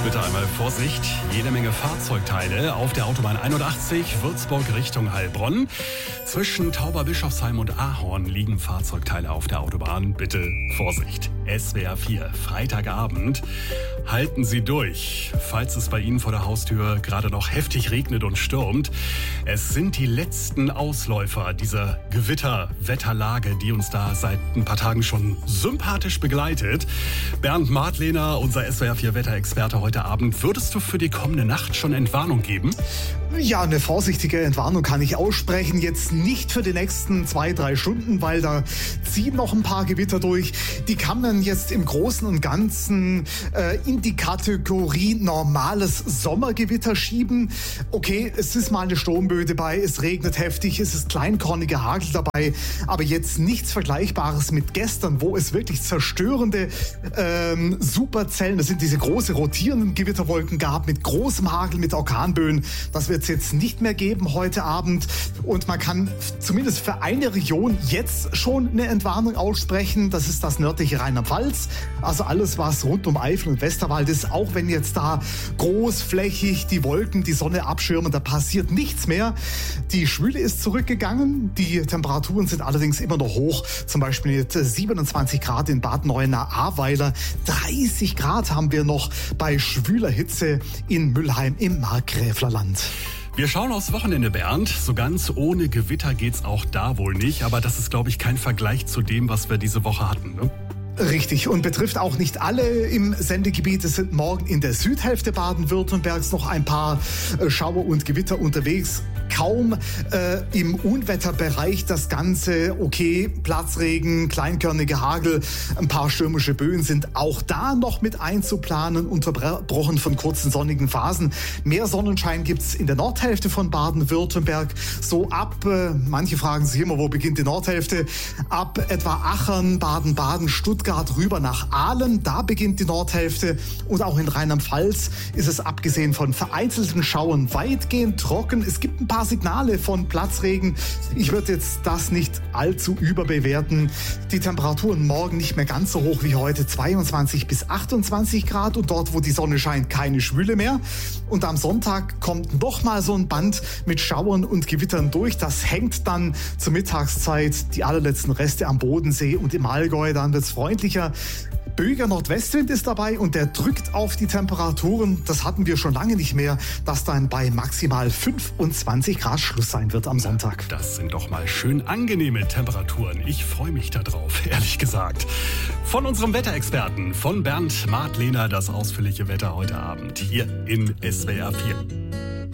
Bitte einmal Vorsicht, jede Menge Fahrzeugteile auf der Autobahn 81 Würzburg Richtung Heilbronn. Zwischen Tauberbischofsheim und Ahorn liegen Fahrzeugteile auf der Autobahn. Bitte Vorsicht. SWR 4, Freitagabend. Halten Sie durch, falls es bei Ihnen vor der Haustür gerade noch heftig regnet und stürmt. Es sind die letzten Ausläufer dieser Gewitterwetterlage, die uns da seit ein paar Tagen schon sympathisch begleitet. Bernd Martlehner, unser SWR 4 Wetterexperte heute Abend. Würdest du für die kommende Nacht schon Entwarnung geben? Ja, eine vorsichtige Entwarnung kann ich aussprechen. Jetzt nicht für die nächsten 2-3 Stunden, weil da ziehen noch ein paar Gewitter durch. Die kann man jetzt im Großen und Ganzen in die Kategorie normales Sommergewitter schieben. Okay, es ist mal eine Sturmböe dabei, es regnet heftig, es ist kleinkorniger Hagel dabei, aber jetzt nichts Vergleichbares mit gestern, wo es wirklich zerstörende Superzellen, das sind diese große rotierenden Gewitterwolken gab, mit großem Hagel, mit Orkanböen. Das wird es jetzt nicht mehr geben heute Abend. Und man kann zumindest für eine Region jetzt schon eine Entwarnung aussprechen. Das ist das nördliche Rheinland-Pfalz. Also alles, was rund um Eifel und Westerwald ist, auch wenn jetzt da großflächig die Wolken die Sonne abschirmen, da passiert nichts mehr. Die Schwüle ist zurückgegangen. Die Temperaturen sind allerdings immer noch hoch. Zum Beispiel mit 27 Grad in Bad Neuenahr-Ahrweiler. 30 Grad haben wir noch bei schwüler Hitze in Müllheim im Markgräflerland. Wir schauen aufs Wochenende, Bernd. So ganz ohne Gewitter geht's auch da wohl nicht. Aber das ist, glaube ich, kein Vergleich zu dem, was wir diese Woche hatten, ne? Richtig, und betrifft auch nicht alle im Sendegebiet. Es sind morgen in der Südhälfte Baden-Württembergs noch ein paar Schauer und Gewitter unterwegs. Kaum im Unwetterbereich das Ganze. Okay, Platzregen, kleinkörniger Hagel, ein paar stürmische Böen sind auch da noch mit einzuplanen, unterbrochen von kurzen sonnigen Phasen. Mehr Sonnenschein gibt's in der Nordhälfte von Baden-Württemberg. So ab, manche fragen sich immer, wo beginnt die Nordhälfte? Ab etwa Aachen, Baden-Baden, Stuttgart rüber nach Aalen, da beginnt die Nordhälfte. Und auch in Rheinland-Pfalz ist es abgesehen von vereinzelten Schauern weitgehend trocken. Es gibt ein paar Signale von Platzregen. Ich würde jetzt das nicht allzu überbewerten. Die Temperaturen morgen nicht mehr ganz so hoch wie heute, 22 bis 28 Grad und dort, wo die Sonne scheint, keine Schwüle mehr. Und am Sonntag kommt noch mal so ein Band mit Schauern und Gewittern durch. Das hängt dann zur Mittagszeit, die allerletzten Reste am Bodensee und im Allgäu. Dann wird es freundlicher. Böiger Nordwestwind ist dabei und der drückt auf die Temperaturen. Das hatten wir schon lange nicht mehr, dass dann bei maximal 25 Grad Schluss sein wird am Sonntag. Das sind doch mal schön angenehme Temperaturen. Ich freue mich da drauf, ehrlich gesagt. Von unserem Wetterexperten, von Bernd Martlehner, das ausführliche Wetter heute Abend hier in SWR 4.